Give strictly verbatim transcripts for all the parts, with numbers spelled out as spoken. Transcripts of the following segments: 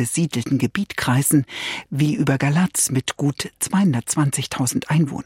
besiedelten Gebiet kreisen, wie über Galatz mit gut zweihundertzwanzigtausend Einwohnern.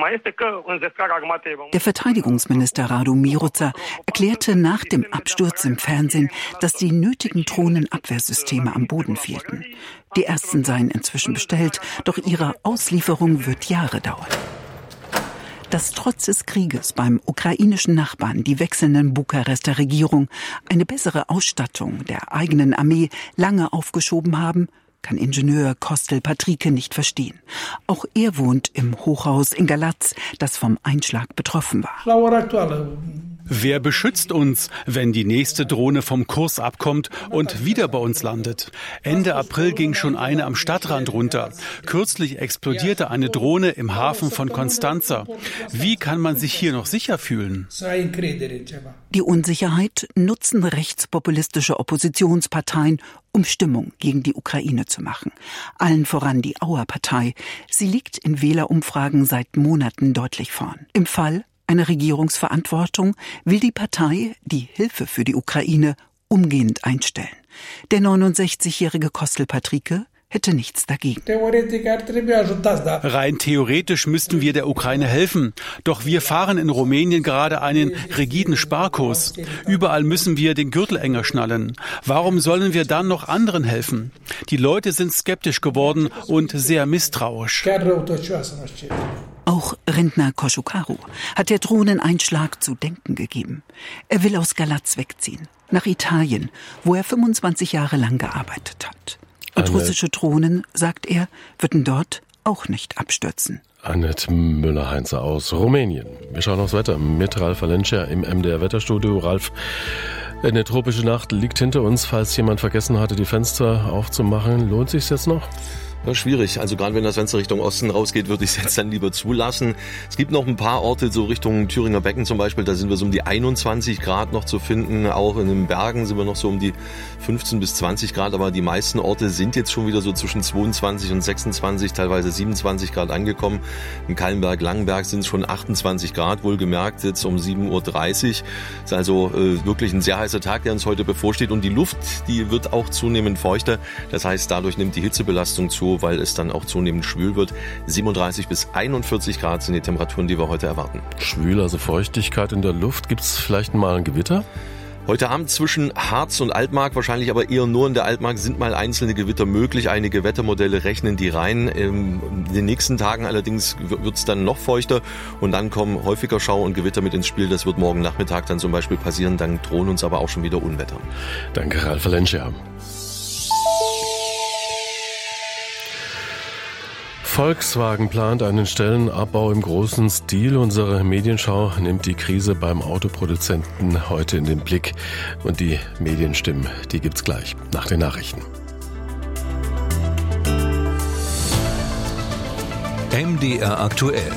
Der Verteidigungsminister Radu Miroța erklärte nach dem Absturz im Fernsehen, dass die nötigen Drohnenabwehrsysteme am Boden fehlten. Die ersten seien inzwischen bestellt, doch ihre Auslieferung wird Jahre dauern. Dass trotz des Krieges beim ukrainischen Nachbarn die wechselnden Bukarester Regierung eine bessere Ausstattung der eigenen Armee lange aufgeschoben haben, kann Ingenieur Kostel Patrike nicht verstehen. Auch er wohnt im Hochhaus in Galatz, das vom Einschlag betroffen war. Wer beschützt uns, wenn die nächste Drohne vom Kurs abkommt und wieder bei uns landet? Ende April ging schon eine am Stadtrand runter. Kürzlich explodierte eine Drohne im Hafen von Konstanza. Wie kann man sich hier noch sicher fühlen? Die Unsicherheit nutzen rechtspopulistische Oppositionsparteien, um Stimmung gegen die Ukraine zu machen. Allen voran die Auer-Partei. Sie liegt in Wählerumfragen seit Monaten deutlich vorn. Im Fall einer Regierungsverantwortung will die Partei die Hilfe für die Ukraine umgehend einstellen. Der neunundsechzigjährige Kostel Patrike hätte nichts dagegen. Rein theoretisch müssten wir der Ukraine helfen. Doch wir fahren in Rumänien gerade einen rigiden Sparkurs. Überall müssen wir den Gürtel enger schnallen. Warum sollen wir dann noch anderen helfen? Die Leute sind skeptisch geworden und sehr misstrauisch. Auch Rentner Koshukaru hat der Drohneneinschlag zu denken gegeben. Er will aus Galatz wegziehen, nach Italien, wo er fünfundzwanzig Jahre lang gearbeitet hat. Und Annette. Russische Drohnen, sagt er, würden dort auch nicht abstürzen. Annette Müller-Heinze aus Rumänien. Wir schauen aufs Wetter mit Ralf Valencia im M D R-Wetterstudio. Ralf, eine tropische Nacht liegt hinter uns. Falls jemand vergessen hatte, die Fenster aufzumachen, lohnt sich's jetzt noch? Ja, schwierig. Also gerade wenn das Fenster Richtung Osten rausgeht, würde ich es jetzt dann lieber zulassen. Es gibt noch ein paar Orte, so Richtung Thüringer Becken zum Beispiel, da sind wir so um die einundzwanzig Grad noch zu finden. Auch in den Bergen sind wir noch so um die fünfzehn bis zwanzig Grad. Aber die meisten Orte sind jetzt schon wieder so zwischen zweiundzwanzig und sechsundzwanzig, teilweise siebenundzwanzig Grad angekommen. In Kallenberg, Langenberg sind es schon achtundzwanzig Grad, wohlgemerkt jetzt um sieben Uhr dreißig. Ist also äh, wirklich ein sehr heißer Tag, der uns heute bevorsteht. Und die Luft, die wird auch zunehmend feuchter. Das heißt, dadurch nimmt die Hitzebelastung zu, weil es dann auch zunehmend schwül wird. siebenunddreißig bis einundvierzig Grad sind die Temperaturen, die wir heute erwarten. Schwül, also Feuchtigkeit in der Luft. Gibt es vielleicht mal ein Gewitter? Heute Abend zwischen Harz und Altmark, wahrscheinlich aber eher nur in der Altmark, sind mal einzelne Gewitter möglich. Einige Wettermodelle rechnen die rein. In den nächsten Tagen allerdings wird es dann noch feuchter und dann kommen häufiger Schauer und Gewitter mit ins Spiel. Das wird morgen Nachmittag dann zum Beispiel passieren. Dann drohen uns aber auch schon wieder Unwetter. Danke, Ralf Valencia. Volkswagen plant einen Stellenabbau im großen Stil. Unsere Medienschau nimmt die Krise beim Autoproduzenten heute in den Blick. Und die Medienstimmen, die gibt's gleich nach den Nachrichten. M D R aktuell.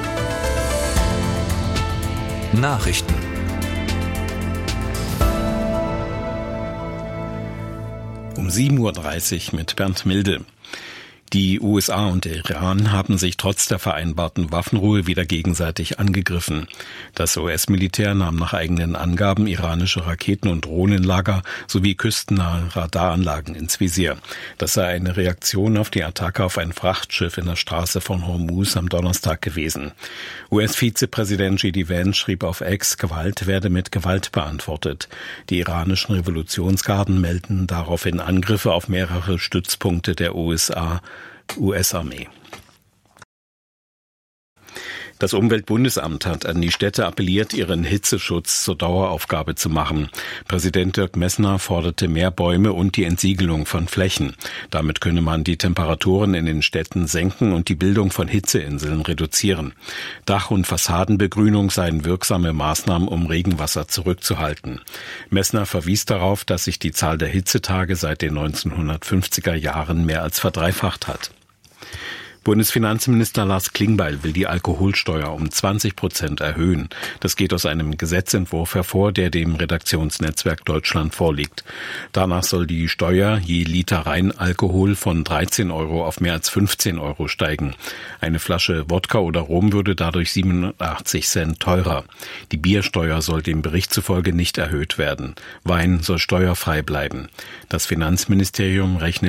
Nachrichten. Um sieben Uhr dreißig mit Bernd Milde. Die U S A und der Iran haben sich trotz der vereinbarten Waffenruhe wieder gegenseitig angegriffen. Das U S-Militär nahm nach eigenen Angaben iranische Raketen- und Drohnenlager sowie küstennahe Radaranlagen ins Visier. Das sei eine Reaktion auf die Attacke auf ein Frachtschiff in der Straße von Hormuz am Donnerstag gewesen. U S-Vizepräsident J D Vance schrieb auf X, Gewalt werde mit Gewalt beantwortet. Die iranischen Revolutionsgarden melden daraufhin Angriffe auf mehrere Stützpunkte der U S A U S-Armee. Das Umweltbundesamt hat an die Städte appelliert, ihren Hitzeschutz zur Daueraufgabe zu machen. Präsident Dirk Messner forderte mehr Bäume und die Entsiegelung von Flächen. Damit könne man die Temperaturen in den Städten senken und die Bildung von Hitzeinseln reduzieren. Dach- und Fassadenbegrünung seien wirksame Maßnahmen, um Regenwasser zurückzuhalten. Messner verwies darauf, dass sich die Zahl der Hitzetage seit den neunzehnhundertfünfziger Jahren mehr als verdreifacht hat. Bundesfinanzminister Lars Klingbeil will die Alkoholsteuer um zwanzig Prozent erhöhen. Das geht aus einem Gesetzentwurf hervor, der dem Redaktionsnetzwerk Deutschland vorliegt. Danach soll die Steuer je Liter Reinalkohol von dreizehn Euro auf mehr als fünfzehn Euro steigen. Eine Flasche Wodka oder Rum würde dadurch siebenundachtzig Cent teurer. Die Biersteuer soll dem Bericht zufolge nicht erhöht werden. Wein soll steuerfrei bleiben. Das Finanzministerium rechnet